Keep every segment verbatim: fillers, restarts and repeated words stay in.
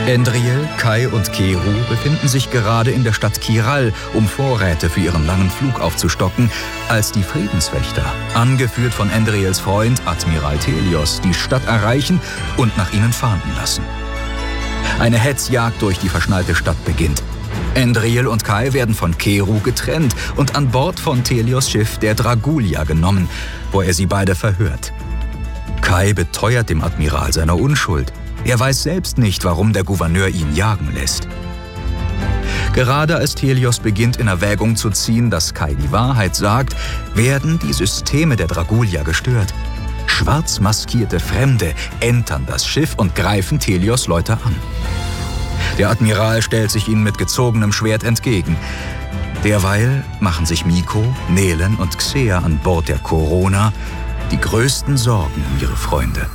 Endriel, Kai und Keru befinden sich gerade in der Stadt Kiral, um Vorräte für ihren langen Flug aufzustocken, als die Friedenswächter, angeführt von Endriels Freund Admiral Telios, die Stadt erreichen und nach ihnen fahnden lassen. Eine Hetzjagd durch die verschnallte Stadt beginnt. Endriel und Kai werden von Keru getrennt und an Bord von Telios Schiff der Dragulia genommen, wo er sie beide verhört. Kai beteuert dem Admiral seine Unschuld. Er weiß selbst nicht, warum der Gouverneur ihn jagen lässt. Gerade als Telios beginnt, in Erwägung zu ziehen, dass Kai die Wahrheit sagt, werden die Systeme der Dragulia gestört. Schwarz maskierte Fremde entern das Schiff und greifen Telios Leute an. Der Admiral stellt sich ihnen mit gezogenem Schwert entgegen. Derweil machen sich Miko, Nelen und Xea an Bord der Corona die größten Sorgen um ihre Freunde.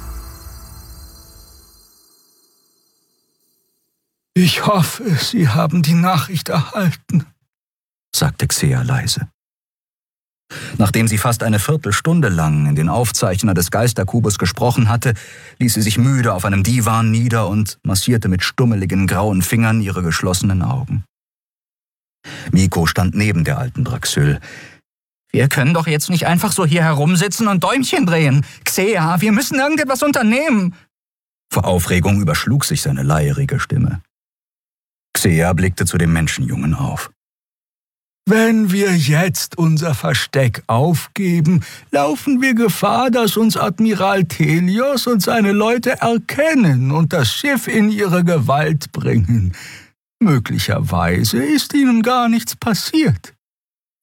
»Ich hoffe, Sie haben die Nachricht erhalten«, sagte Xea leise. Nachdem sie fast eine Viertelstunde lang in den Aufzeichner des Geisterkubus gesprochen hatte, ließ sie sich müde auf einem Divan nieder und massierte mit stummeligen grauen Fingern ihre geschlossenen Augen. Miko stand neben der alten Draxyl. »Wir können doch jetzt nicht einfach so hier herumsitzen und Däumchen drehen. Xea, wir müssen irgendetwas unternehmen.« Vor Aufregung überschlug sich seine leierige Stimme. Xea blickte zu dem Menschenjungen auf. »Wenn wir jetzt unser Versteck aufgeben, laufen wir Gefahr, dass uns Admiral Telios und seine Leute erkennen und das Schiff in ihre Gewalt bringen. Möglicherweise ist ihnen gar nichts passiert.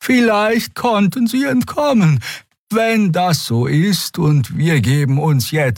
Vielleicht konnten sie entkommen. Wenn das so ist und wir geben uns jetzt